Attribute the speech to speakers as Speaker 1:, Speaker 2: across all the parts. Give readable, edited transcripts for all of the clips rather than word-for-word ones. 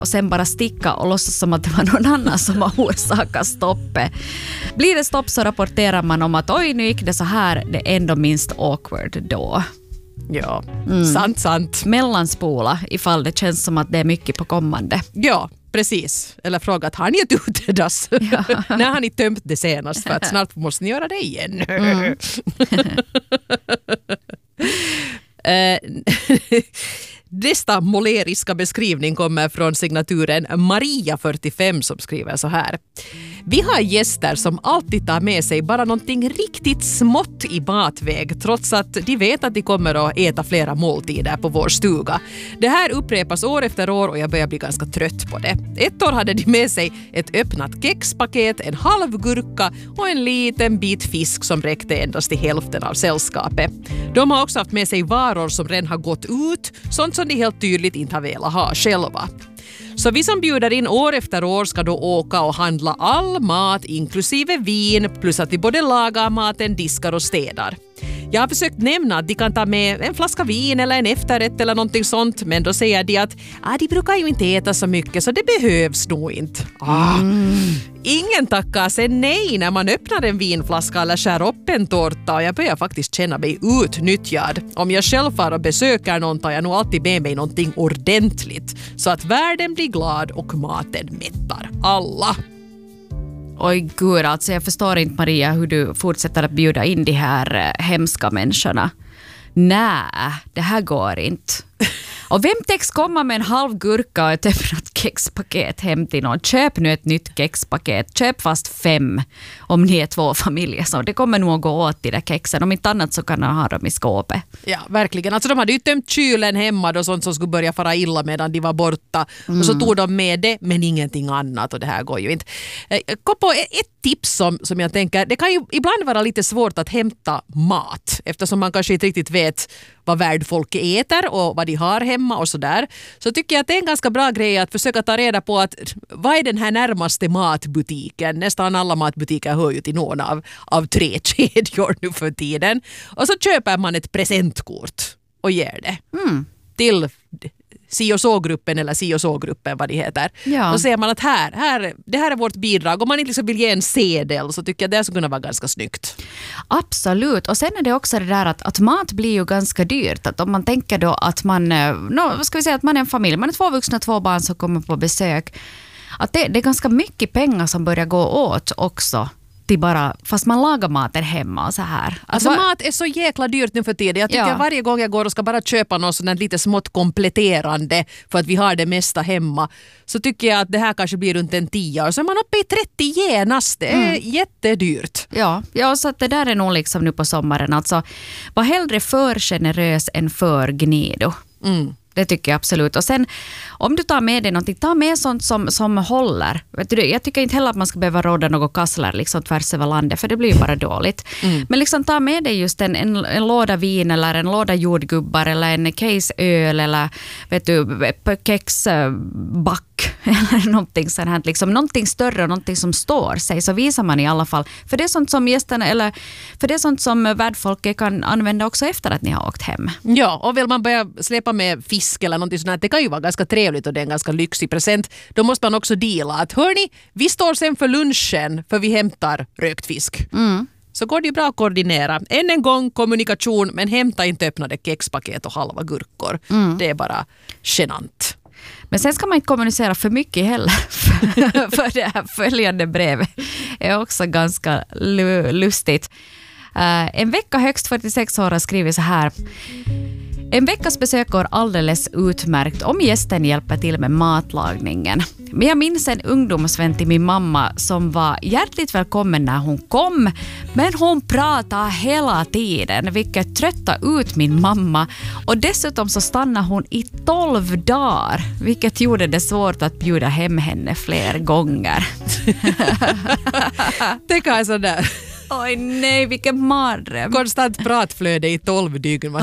Speaker 1: och sen bara sticka och låtsas som att det var någon annan som har orsakat stoppet. Blir det stopp så rapporterar man om att oj, nu gick det så här, det är ändå minst awkward då.
Speaker 2: Ja, sant.
Speaker 1: Mellanspola ifall det känns som att det är mycket på kommande.
Speaker 2: Ja, precis. Eller fråga att har ni ett utedass? Ja. När har ni tömt det senast? För att snart måste ni göra det igen. Nästa måleriska beskrivning kommer från signaturen Maria45 som skriver så här. Vi har gäster som alltid tar med sig bara någonting riktigt smått i matväg trots att de vet att de kommer att äta flera måltider på vår stuga. Det här upprepas år efter år och jag börjar bli ganska trött på det. Ett år hade de med sig ett öppnat kexpaket, en halv gurka och en liten bit fisk som räckte endast till hälften av sällskapet. De har också haft med sig varor som redan har gått ut, sånt som de helt tydligt inte har velat ha själva. Så vi som bjuder in år efter år ska då åka och handla all mat inklusive vin plus att vi både lagar maten, diskar och städar. Jag har försökt nämna att de kan ta med en flaska vin eller en efterrätt eller någonting sånt men då säger de att de brukar ju inte äta så mycket så det behövs nog inte. Ingen tackar sig nej när man öppnar en vinflaska eller skär upp en tårta och jag börjar faktiskt känna mig utnyttjad. Om jag själv far och besöker någon tar jag nog alltid med mig någonting ordentligt så att världen blir glad och maten mättar alla.
Speaker 1: Oj gud, alltså jag förstår inte Maria hur du fortsätter att bjuda in de här hemska människorna. Nej, det här går inte. Och vem täcks komma med en halv gurka och ett öppnat kexpaket hem till någon? Köp nu ett nytt kexpaket. Köp fast 5 om ni är 2 familjer. Så det kommer nog att gå åt de där kexen. Om inte annat så kan man ha dem i skåpet.
Speaker 2: Ja, verkligen. Alltså de hade ju tömt kylen hemma och sånt som skulle börja fara illa medan de var borta. Och så tog de med det, men ingenting annat. Och det här går ju inte. Kom på ett tips som jag tänker. Det kan ju ibland vara lite svårt att hämta mat. Eftersom man kanske inte riktigt vet vad värdfolket äter och vad de har hemma och sådär. Så tycker jag att det är en ganska bra grej att försöka ta reda på att vad är den här närmaste matbutiken? Nästan alla matbutiker hör ju till någon av 3 kedjor nu för tiden. Och så köper man ett presentkort och ger det till si och så-gruppen eller si och så-gruppen vad det heter. Ja. Och ser man att det här är vårt bidrag. Om man inte liksom vill ge en sedel så tycker jag det skulle kunna vara ganska snyggt.
Speaker 1: Absolut. Och sen är det också det där att mat blir ju ganska dyrt. Att om man tänker då att man, vad ska vi säga, att man är en familj, man är 2 vuxna, 2 barn som kommer på besök. Att det är ganska mycket pengar som börjar gå åt också. Bara, fast man lagar maten hemma och så här.
Speaker 2: Alltså mat är så jäkla dyrt nu för tiden. Jag tycker varje gång jag går och ska bara köpa något sådant lite smått kompletterande för att vi har det mesta hemma så tycker jag att det här kanske blir runt en 10 år. Så är man uppe i 30 genast. Det är jättedyrt.
Speaker 1: Ja, så att det där är nog liksom nu på sommaren. Alltså, var hellre för generös än för gnido. Det tycker jag absolut. Och sen om du tar med dig någonting, ta med sånt som håller. Vet du, jag tycker inte heller att man ska behöva råda något kassler liksom tvärs över landet för det blir ju bara dåligt. Men liksom ta med dig just en låda vin eller en låda jordgubbar eller en case öl eller vet du, kexback eller någonting sånt här. Liksom, någonting större och någonting som står sig så visar man i alla fall. För det är sånt som gästerna eller för det är sånt som värdfolket kan använda också efter att ni har åkt hem.
Speaker 2: Ja, och vill man börja släppa med fisk eller någonting sånt, det kan ju vara ganska trevligt och det är en ganska lyxig present. Då måste man också deala att hörni, vi står sen för lunchen för vi hämtar rökt fisk. Så går det ju bra att koordinera. Än en gång kommunikation, men hämta inte öppnade kexpaket och halva gurkor. Det är bara genant.
Speaker 1: Men sen ska man inte kommunicera för mycket heller. För det här följande brevet är också ganska lustigt. En vecka högst 46 år har skrivit så här. En veckas besök går alldeles utmärkt om gästen hjälper till med matlagningen. Men jag minns en ungdomsvän till min mamma som var hjärtligt välkommen när hon kom. Men hon pratade hela tiden, vilket tröttade ut min mamma. Och dessutom så stannade hon i 12 dagar, vilket gjorde det svårt att bjuda hem henne fler gånger.
Speaker 2: Det kan jag sådär.
Speaker 1: Oj nej, vilken mardröm.
Speaker 2: Konstant pratflöde i 12 dygn.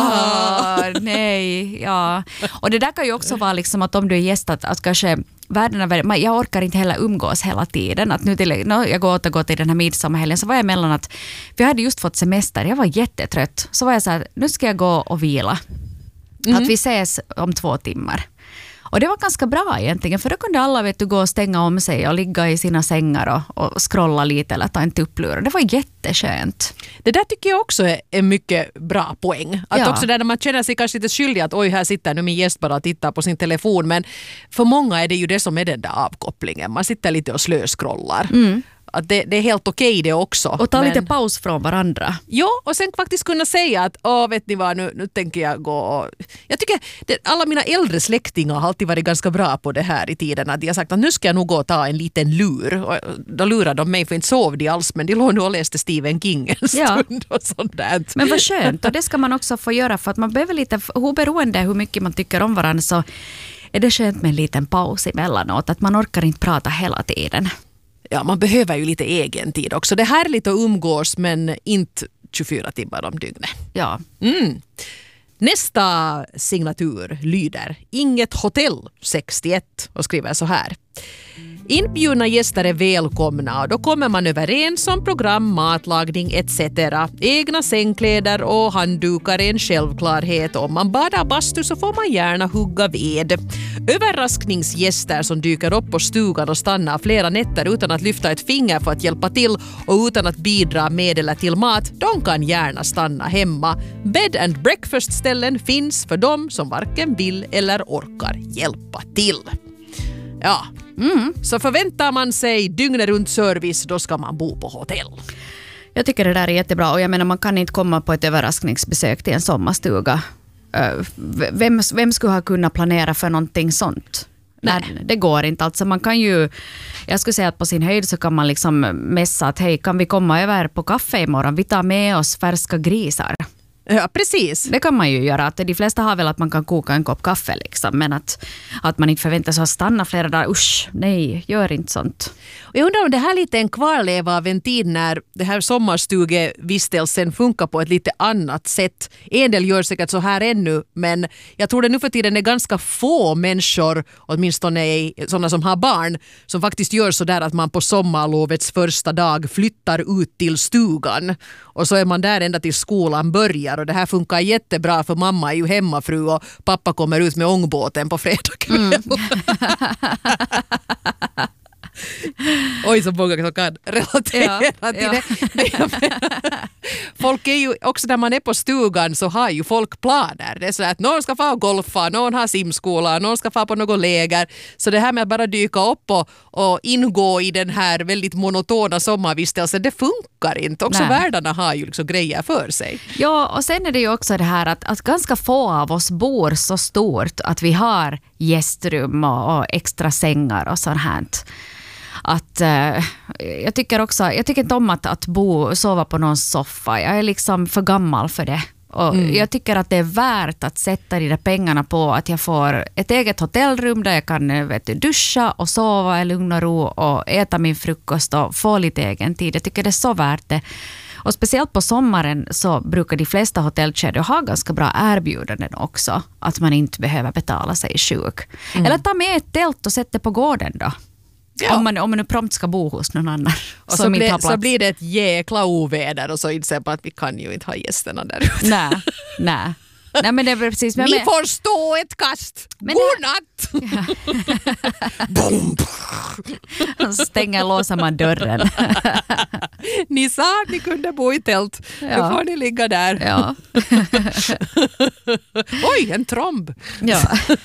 Speaker 1: Nej, ja. Och det där kan ju också vara liksom att om du är gäst att kanske jag orkar inte heller umgås hela tiden. Att nu jag går till den här midsommarhelgen så var jag mellan att vi hade just fått semester. Jag var jättetrött. Så var jag så här, nu ska jag gå och vila. Att vi ses om 2 timmar. Och det var ganska bra egentligen, för då kunde alla gå och stänga om sig och ligga i sina sängar och scrolla lite eller ta en tupplur. Det var jätteskönt.
Speaker 2: Det där tycker jag också är en mycket bra poäng. Att också där man känner sig kanske lite skyldig att oj, här sitter nu min gäst bara och tittar på sin telefon. Men för många är det ju det som är den där avkopplingen. Man sitter lite och slöskrollar. Att det är helt okej det också.
Speaker 1: Och ta lite paus från varandra.
Speaker 2: Ja, och sen faktiskt kunna säga att vet ni vad, nu tänker jag gå. Jag tycker alla mina äldre släktingar har alltid varit ganska bra på det här i tiden. Att de har sagt att nu ska jag nog gå och ta en liten lur. Och då lurade de mig, för inte sov de alls, men de låg nu och läste Stephen King en stund och sånt där.
Speaker 1: Men vad skönt, och det ska man också få göra, för att man behöver lite, oberoende hur mycket man tycker om varandra, så är det skönt med en liten paus emellanåt. Att man orkar inte prata hela tiden.
Speaker 2: Ja, man behöver ju lite egen tid också. Det är härligt att umgås, men inte 24 timmar om dygnet.
Speaker 1: Ja.
Speaker 2: Nästa signatur lyder Inget hotell 61 och skriver så här. Inbjudna gäster är välkomna och då kommer man överens om program, matlagning etc. Egna sängkläder och handdukar är en självklarhet. Om man badar bastu så får man gärna hugga ved. Överraskningsgäster som dyker upp på stugan och stannar flera nätter utan att lyfta ett finger för att hjälpa till och utan att bidra med eller till mat, de kan gärna stanna hemma. Bed and breakfast-ställen finns för dem som varken vill eller orkar hjälpa till. Ja, så förväntar man sig dygnet runt service, då ska man bo på hotell.
Speaker 1: Jag tycker det där är jättebra, och jag menar, man kan inte komma på ett överraskningsbesök till en sommarstuga. Vem skulle ha kunnat planera för någonting sånt? Nej, det går inte. Alltså man kan ju, jag skulle säga att på sin höjd så kan man liksom mässa att hej, kan vi komma över på kaffe imorgon? Vi tar med oss färska grisar.
Speaker 2: Ja, precis.
Speaker 1: Det kan man ju göra. Att de flesta har väl att man kan koka en kopp kaffe liksom, men att man inte förväntar sig att stanna flera dagar. Usch, nej, gör inte sånt.
Speaker 2: Och jag undrar om det här lite en kvarleva av en tid när det här sommarstugevistelsen funkar på ett lite annat sätt. En del gör säkert så här ännu, men jag tror det nu för tiden är ganska få människor, åtminstone sådana som har barn, som faktiskt gör så där att man på sommarlovets första dag flyttar ut till stugan. Och så är man där ända till skolan börjar. Och det här funkar jättebra, för mamma är ju hemmafru och pappa kommer ut med ångbåten på fredag kväll. Oj, så många som kan relatera till det. Folk är ju, också när man är på stugan så har ju folk planer. Det är så att någon ska få golfa, någon har simskola, någon ska få på något läger. Så det här med att bara dyka upp och ingå i den här väldigt monotona sommarvistelsen, det funkar inte. Också världarna har ju liksom grejer för sig. Ja,
Speaker 1: och sen är det ju också det här att ganska få av oss bor så stort att vi har gästrum och extra sängar och sånt här. Att jag tycker inte om att sova på någon soffa. Jag är liksom för gammal för det. Och jag tycker att det är värt att sätta de där pengarna på att jag får ett eget hotellrum där jag kan duscha och sova i lugn och ro och äta min frukost och få lite egen tid. Jag tycker det är så värt det. Och speciellt på sommaren så brukar de flesta hotellkedjor ha ganska bra erbjudanden också. Att man inte behöver betala sig sjuk. Eller ta med ett tält och sätta det på gården då. Ja. Om man nu prompt ska bo hos någon annan.
Speaker 2: Och så blir det ett jäkla oväder och så inser man att vi kan ju inte ha gästerna där ute.
Speaker 1: Nej, men det är precis.
Speaker 2: Ni får stå ett kast. Godnatt!
Speaker 1: Ja. Låser man dörren.
Speaker 2: Ni sa att ni kunde bo i tält. Nu får ni ligga där.
Speaker 1: Ja.
Speaker 2: Oj, en tromb.
Speaker 1: Ja.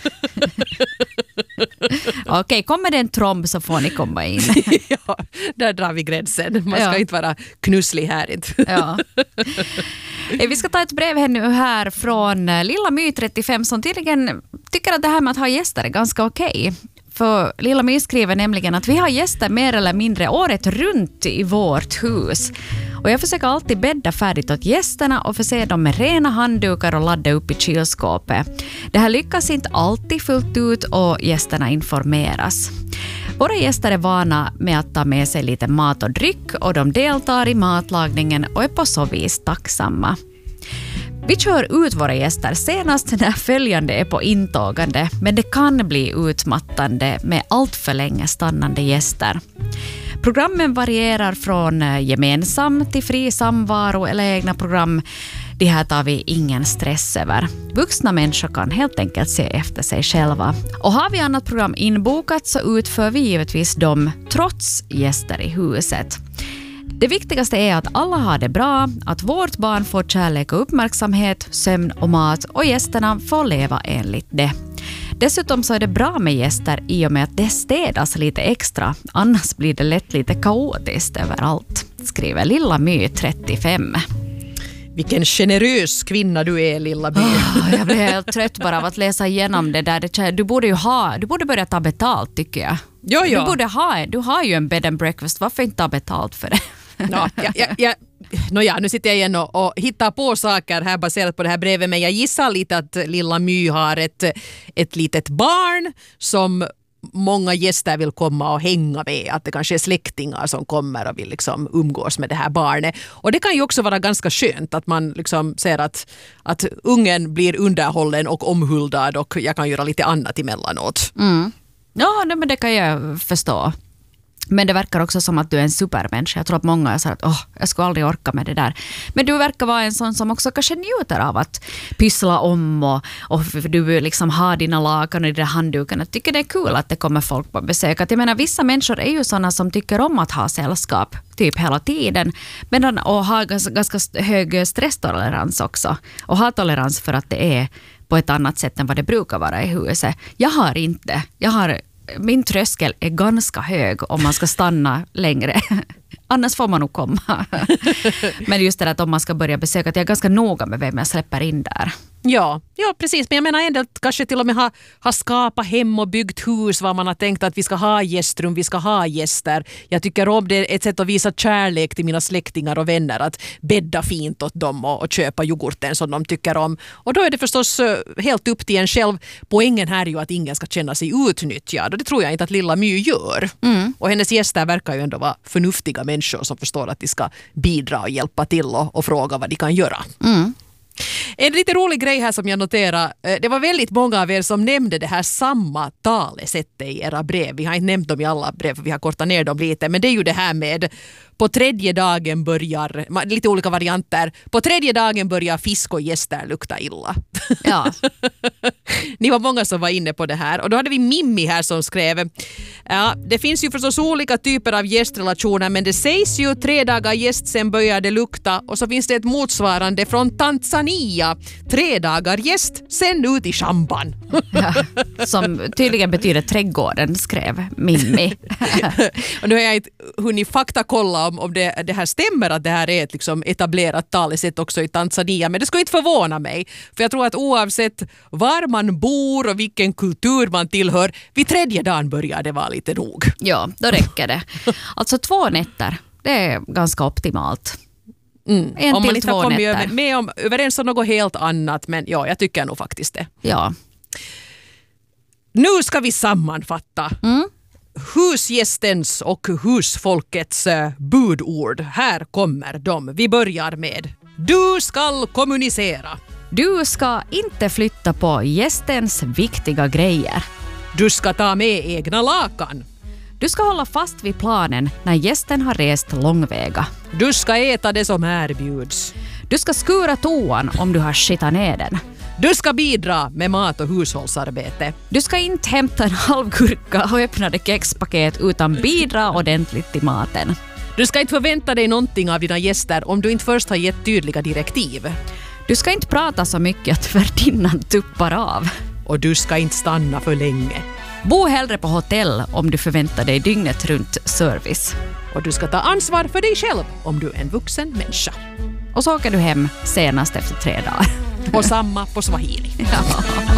Speaker 1: Okej, kommer det en tromb så får ni komma in.
Speaker 2: Ja, där drar vi gränsen. Man ska inte vara knusslig här.
Speaker 1: Ja. Vi ska ta ett brev här från Lilla My 35 som tydligen tycker att det här med att ha gäster är ganska okej. För Lilla My skriver nämligen att vi har gäster mer eller mindre året runt i vårt hus. Och jag försöker alltid bädda färdigt åt gästerna och förse dem med rena handdukar och ladda upp i kylskåpet. Det här lyckas inte alltid fullt ut och gästerna informeras. Våra gäster är vana med att ta med sig lite mat och dryck och de deltar i matlagningen och är på så vis tacksamma. Vi kör ut våra gäster senast när följande är på intågande, men det kan bli utmattande med allt för länge stannande gäster. Programmen varierar från gemensam till fri samvaro eller egna program. Det här tar vi ingen stress över. Vuxna människor kan helt enkelt se efter sig själva. Och har vi annat program inbokat så utför vi givetvis dem trots gäster i huset. Det viktigaste är att alla har det bra, att vårt barn får kärlek och uppmärksamhet, sömn och mat och gästerna får leva enligt det. Dessutom så är det bra med gäster i och med att det städas lite extra, annars blir det lätt lite kaotiskt överallt, skriver Lilla My 35.
Speaker 2: Vilken generös kvinna du är, Lilla My.
Speaker 1: Jag blir helt trött bara av att läsa igenom det där. Du borde börja ta betalt, tycker jag.
Speaker 2: Jo.
Speaker 1: Du har ju en bed and breakfast, varför inte ta betalt för det?
Speaker 2: Nu sitter jag igen och hittar på saker här baserat på det här brevet, men jag gissar lite att Lilla My har ett litet barn som många gäster vill komma och hänga med, att det kanske är släktingar som kommer och vill liksom umgås med det här barnet. Och det kan ju också vara ganska skönt att man liksom ser att ungen blir underhållen och omhuldad och jag kan göra lite annat emellanåt.
Speaker 1: Ja, men det kan jag förstå. Men det verkar också som att du är en supermänniska. Jag tror att många har sagt att jag skulle aldrig orka med det där. Men du verkar vara en sån som också kanske njuter av att pyssla om och du liksom har dina lakan och dina handdukarna. Jag tycker det är kul att det kommer folk på besök. Att jag menar, vissa människor är ju såna som tycker om att ha sällskap typ hela tiden. Och har ganska hög stresstolerans också. Och har tolerans för att det är på ett annat sätt än vad det brukar vara i huset. Jag har inte. Min tröskel är ganska hög om man ska stanna längre. Annars får man nog komma. Men just det att om man ska börja besöka, att jag är ganska noga med vem jag släpper in där.
Speaker 2: Ja, precis. Men jag menar ändå att kanske till och med ha skapat hem och byggt hus var man har tänkt att vi ska ha gästrum, vi ska ha gäster. Jag tycker om det, ett sätt att visa kärlek till mina släktingar och vänner, att bädda fint åt dem och köpa yoghurten som de tycker om. Och då är det förstås helt upp till en själv. Poängen här är ju att ingen ska känna sig utnyttjad, och det tror jag inte att Lilla My gör. Och hennes gäster verkar ju ändå vara förnuftiga människor som förstår att de ska bidra och hjälpa till och fråga vad de kan göra. En lite rolig grej här som jag noterar, det var väldigt många av er som nämnde det här samma talesättet i era brev. Vi har inte nämnt dem i alla brev för vi har kortat ner dem lite, men det är ju det här med på tredje dagen börjar, lite olika varianter, på tredje dagen börjar fisk och gäster lukta illa.
Speaker 1: Ja.
Speaker 2: Ni var många som var inne på det här, och då hade vi Mimmi här som skrev, ja, det finns ju förstås olika typer av gästrelationer, men det sägs ju 3 dagar gäst sen börjar det lukta, och så finns det ett motsvarande från Tanzania, 3 dagar gäst sen ut i champan.
Speaker 1: Ja, som tydligen betyder trädgården, skrev Mimmi.
Speaker 2: Och nu har jag inte hunnit faktakolla om det här stämmer, att det här är ett liksom etablerat talesätt också i Tanzania, men det skulle inte förvåna mig, för jag tror att oavsett var man bor och vilken kultur man tillhör, vid tredje dagen börjar det vara lite nog.
Speaker 1: Ja, då räcker det. Alltså 2 nätter, det är ganska optimalt.
Speaker 2: Om man inte har kommit med överens om något helt annat, men ja, jag tycker nog faktiskt det.
Speaker 1: Ja.
Speaker 2: Nu ska vi sammanfatta husgästens och husfolkets budord. Här kommer de. Vi börjar med: du ska kommunicera.
Speaker 1: Du ska inte flytta på gästens viktiga grejer.
Speaker 2: Du ska ta med egna lakan.
Speaker 1: Du ska hålla fast vid planen när gästen har rest långväga.
Speaker 2: Du ska äta det som erbjuds.
Speaker 1: Du ska skura toan om du har skitat ner den.
Speaker 2: Du ska bidra med mat och hushållsarbete.
Speaker 1: Du ska inte hämta en halv gurka och öppnade kexpaket utan bidra ordentligt till maten.
Speaker 2: Du ska inte förvänta dig någonting av dina gäster om du inte först har gett tydliga direktiv.
Speaker 1: Du ska inte prata så mycket att värdinnan tuppar av.
Speaker 2: Och du ska inte stanna för länge.
Speaker 1: Bo hellre på hotell om du förväntar dig dygnet runt service.
Speaker 2: Och du ska ta ansvar för dig själv om du är en vuxen människa.
Speaker 1: Och så åker du hem senast efter 3 dagar.
Speaker 2: Och samma på swahili.
Speaker 1: Ja.